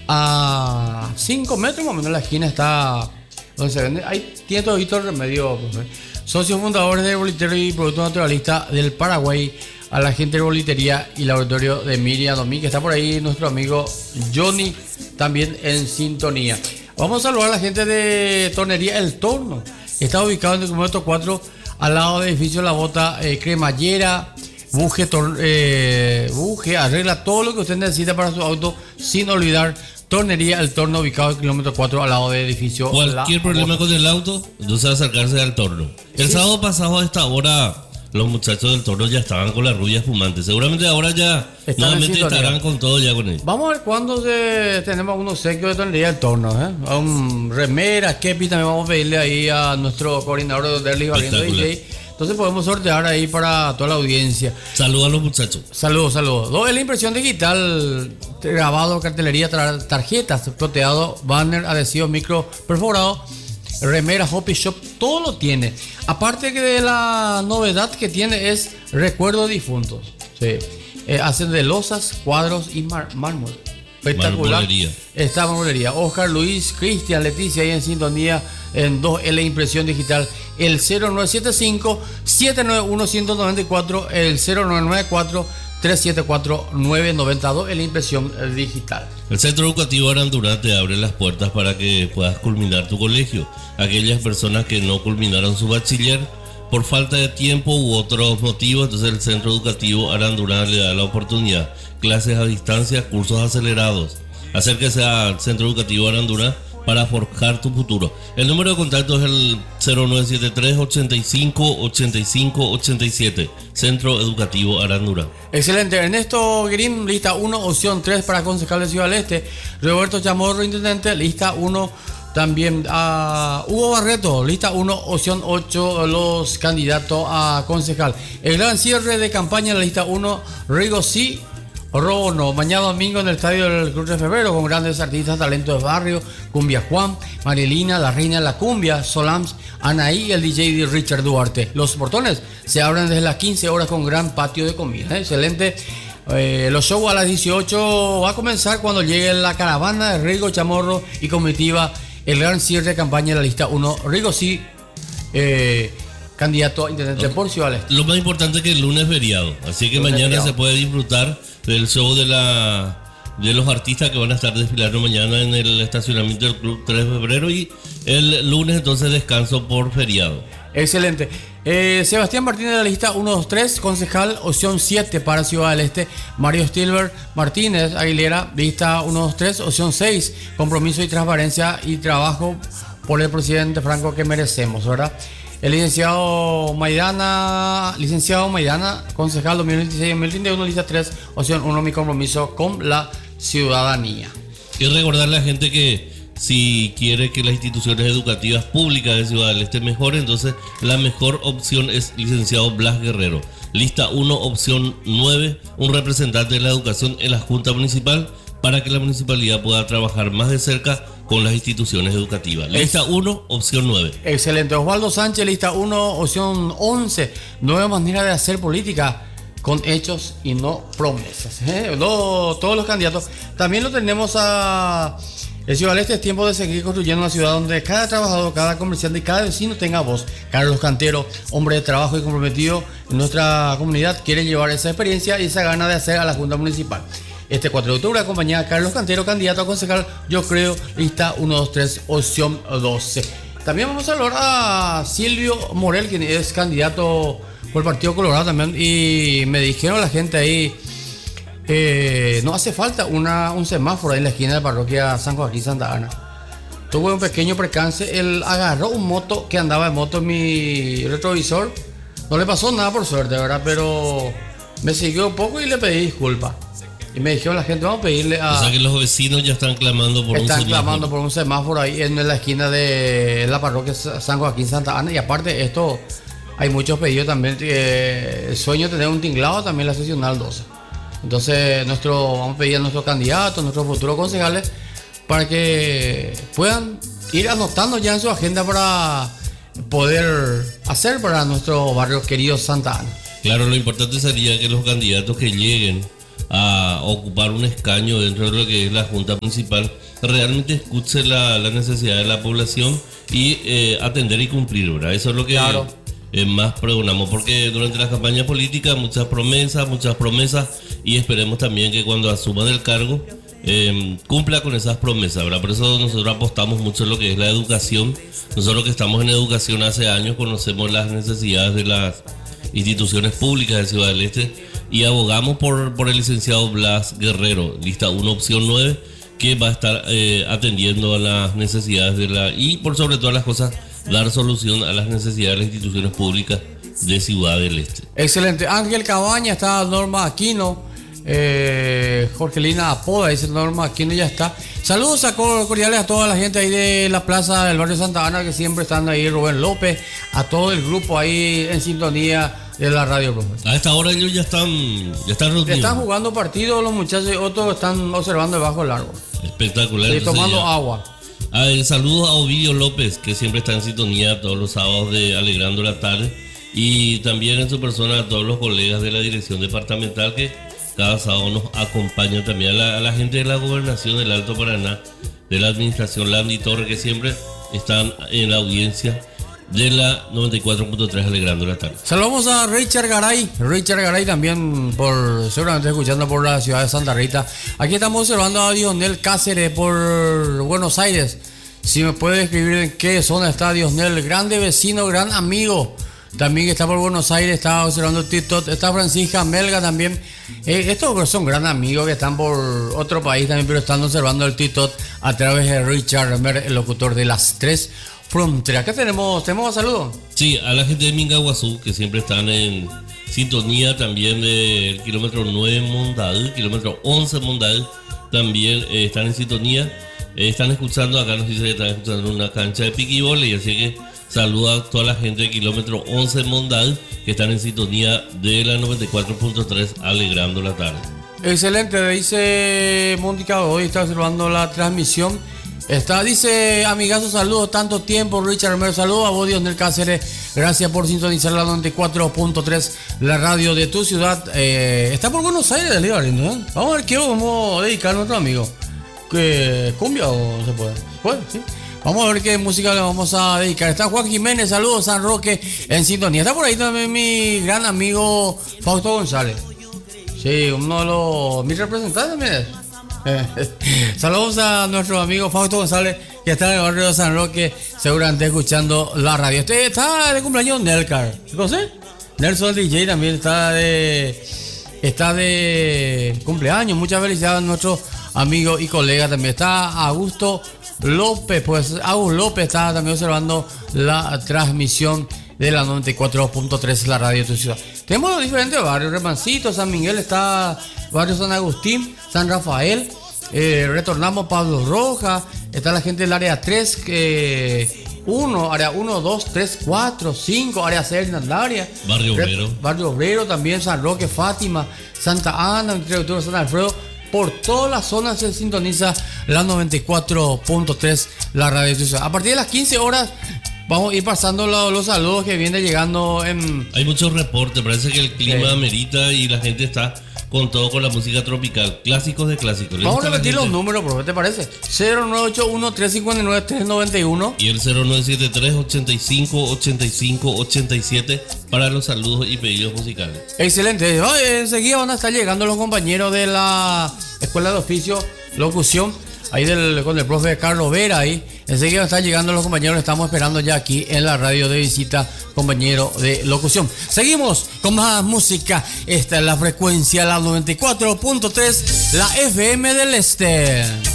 A 5 metros más o menos la esquina está donde se vende. Ahí tiene todo el remedio. Socios fundadores de Herbolitero y Producto Naturalista del Paraguay. A la gente de Herbolitería y Laboratorio de Miriam Domí, que está por ahí nuestro amigo Johnny, también en sintonía. Vamos a saludar a la gente de Tornería El Torno. Está ubicado en el kilómetro 4, al lado del edificio La Bota, cremallera, buje, arregla todo lo que usted necesita para su auto, sin olvidar Tornería El Torno, ubicado en el kilómetro 4, al lado del edificio Cualquier problema con el auto, entonces acercarse al Torno. El sábado pasado a esta hora los muchachos del Torno ya estaban con la rubia espumante. Seguramente ahora ya nuevamente estarán con todo ya con él. Vamos a ver cuándo tenemos unos obsequios de Tornería del Torno, A un remera, kepi, también vamos a pedirle ahí a nuestro coordinador de Derlis Barriendo DJ. Entonces podemos sortear ahí para toda la audiencia. Saludos a los muchachos. Saludos. Es la impresión digital, grabado, cartelería, tarjetas, proteado, banner, adhesivo, micro perforado, remera, hobby shop, todo lo tiene. Aparte que de la novedad que tiene es recuerdo de difuntos. Sí. Hacen de losas, cuadros y mármol. Espectacular. Esta marmolería. Oscar, Luis, Cristian, Leticia ahí en sintonía en 2L Impresión Digital. El 0975-791-194, el 0994-374-992 en la impresión digital. El Centro Educativo Arandurá te abre las puertas para que puedas culminar tu colegio. Aquellas personas que no culminaron su bachiller por falta de tiempo u otros motivos, entonces el Centro Educativo Arandurá le da la oportunidad. Clases a distancia, cursos acelerados. Acérquese al Centro Educativo Arandurá para forjar tu futuro. El número de contacto es el 0973 85 85 87. Centro Educativo Arandurá. Excelente. Ernesto Guerín, lista 1, opción 3 para concejal de Ciudad del Este. Roberto Chamorro, intendente, lista 1. También a Hugo Barreto, lista 1, opción 8, los candidatos a concejal. El gran cierre de campaña en la lista 1, Rigo Sí, Robo No. Mañana domingo en el estadio del Cruz de Febrero con grandes artistas, talentos de barrio, Cumbia Juan, Marilina, la reina de la cumbia, Solams, Anaí y el DJ de Richard Duarte. Los portones se abren desde las 15 horas con gran patio de comida. Excelente. Los shows a las 18 va a comenzar cuando llegue la caravana de Rigo Chamorro y comitiva. El gran cierre de campaña en la lista 1, Rigo Sí, candidato a intendente por Ciudad del Este. Lo más importante es que el lunes es feriado, así que mañana feriado. Se puede disfrutar del show de los artistas que van a estar desfilando mañana en el estacionamiento del Club 3 de febrero y el lunes entonces descanso por feriado. Excelente. Sebastián Martínez de la lista 123, concejal, opción 7 para Ciudad del Este. Mario Stilber Martínez Aguilera, lista 123, opción 6, compromiso y transparencia y trabajo por el presidente Franco que merecemos, ¿verdad? El licenciado Maidana, concejal 2026-2031, lista 3, opción 1, mi compromiso con la ciudadanía. Y recordarle a la gente que si quiere que las instituciones educativas públicas de Ciudad del Este mejoren, entonces la mejor opción es licenciado Blas Guerrero. Lista 1, opción 9, un representante de la educación en la Junta Municipal para que la municipalidad pueda trabajar más de cerca con las instituciones educativas. Lista 1, opción 9. Excelente. Osvaldo Sánchez, lista 1, opción 11, nueva manera de hacer política con hechos y no promesas. Todos los candidatos. También lo tenemos a... El Ciudad del Este. Es tiempo de seguir construyendo una ciudad donde cada trabajador, cada comerciante y cada vecino tenga voz. Carlos Cantero, hombre de trabajo y comprometido en nuestra comunidad, quiere llevar esa experiencia y esa gana de hacer a la Junta Municipal. Este 4 de octubre acompaña a Carlos Cantero, candidato a concejal, yo creo, lista 1, 2, 3, opción 12. También vamos a hablar a Silvio Morel, quien es candidato por el Partido Colorado también, y me dijeron la gente ahí, no hace falta un semáforo ahí en la esquina de la parroquia San Joaquín Santa Ana. Tuve un pequeño percance, él agarró un moto que andaba en moto en mi retrovisor, no le pasó nada por suerte, ¿verdad? Pero me siguió un poco y le pedí disculpas. Y me dijeron la gente, vamos a pedirle a... O sea que los vecinos ya están clamando por un semáforo. Están clamando por un semáforo ahí en la esquina de la parroquia San Joaquín Santa Ana. Y aparte de esto, hay muchos pedidos también. Sueño tener un tinglado también la seccional 12. Entonces vamos a pedir a nuestros candidatos, nuestros futuros concejales, para que puedan ir anotando ya en su agenda para poder hacer para nuestro barrio querido Santa Ana. Claro, lo importante sería que los candidatos que lleguen a ocupar un escaño dentro de lo que es la Junta Municipal, realmente escuche la necesidad de la población y atender y cumplir, ¿verdad? Eso es lo que Claro. Más pregonamos, porque durante la campaña política muchas promesas, y esperemos también que cuando asuma el cargo cumpla con esas promesas, ¿verdad? Por eso nosotros apostamos mucho en lo que es la educación. Nosotros que estamos en educación hace años conocemos las necesidades de las instituciones públicas de Ciudad del Este y abogamos por el licenciado Blas Guerrero, lista 1, opción 9, que va a estar atendiendo a las necesidades y por sobre todas las cosas dar solución a las necesidades de las instituciones públicas de Ciudad del Este. Excelente. Ángel Cabaña, está Norma Aquino, Jorgelina Apoda, dice Norma Aquino, ya está. Saludos cordiales a toda la gente ahí de la plaza del barrio Santa Ana, que siempre están ahí, Rubén López, a todo el grupo ahí en sintonía de la radio, profe. A esta hora ellos ya están reunidos. Están jugando partidos los muchachos y otros están observando debajo del árbol. Espectacular. Y tomando agua. Saludos a Ovidio López, que siempre está en sintonía todos los sábados de Alegrando la Tarde, y también en su persona a todos los colegas de la dirección departamental que cada sábado nos acompañan, también a la gente de la gobernación del Alto Paraná, de la administración Landy Torre, que siempre están en la audiencia de la 94.3 Alegrando la Tarde. Saludamos a Richard Garay también seguramente escuchando por la ciudad de Santa Rita. Aquí estamos observando a Dionel Cáceres por Buenos Aires. Si me puede escribir en qué zona está Dionel, grande vecino, gran amigo. También está por Buenos Aires, está observando TikTok. Está Francisca Melga también. Estos son gran amigos que están por otro país también, pero están observando el TikTok a través de Richard, el locutor de las 3 Fronteras. ¿Qué tenemos? ¿Tenemos saludos? Sí, a la gente de Mingaguazú, que siempre están en sintonía, también del kilómetro 9 Mondal, kilómetro 11 Mondal, también están en sintonía. Están escuchando, acá nos dice que están escuchando una cancha de piquibol, y así que saluda a toda la gente de kilómetro 11 Mondal, que están en sintonía de la 94.3 Alegrando la Tarde. Excelente, dice Mónica, hoy está observando la transmisión. Dice amigazo, saludos, tanto tiempo, Richard Romero, saludos a vos, Dionel Cáceres, gracias por sintonizar la 94.3, la radio de tu ciudad. Está por Buenos Aires, el día lindo, ¿eh? Vamos a ver qué vamos a dedicar a nuestro amigo. ¿Cumbia o se puede? Bueno, sí. Vamos a ver qué música le vamos a dedicar. Está Juan Jiménez, saludos, San Roque, en sintonía. Está por ahí también mi gran amigo Fausto González. Sí, uno de mis representantes también. Saludos a nuestro amigo Fausto González, que está en el barrio de San Roque, seguramente escuchando la radio. Está de cumpleaños Nelcar, ¿conoces? Nelson DJ también está de cumpleaños. Muchas felicidades a nuestro amigo y colega. También está Augusto López, pues Augusto López está también observando la transmisión de la 94.3, la radio de tu ciudad. Tenemos los diferentes barrios, Remancito, San Miguel, está barrio San Agustín, San Rafael, retornamos Pablo Roja, está la gente del área 3, área 1, 2, 3, 4, 5, área 6, Hernandaria, Barrio Obrero también, San Roque, Fátima, Santa Ana, Introductor San Alfredo. Por toda la zona se sintoniza la 94.3, la radio de tu ciudad. A partir de las 15 horas vamos a ir pasando los saludos que vienen llegando Hay muchos reportes, parece que el clima amerita y la gente está con todo, con la música tropical, clásicos de clásicos. Vamos a repetir los números, ¿qué te parece? 0981-359-391 y el 0973-85-85-87 para los saludos y pedidos musicales. Excelente. Enseguida van a estar llegando los compañeros de la Escuela de Oficio Locución, ahí con el profe Carlos Vera ahí. Enseguida están llegando los compañeros, estamos esperando ya aquí en la radio de visita, compañero de locución. Seguimos con más música. Esta es la frecuencia, la 94.3, la FM del Este.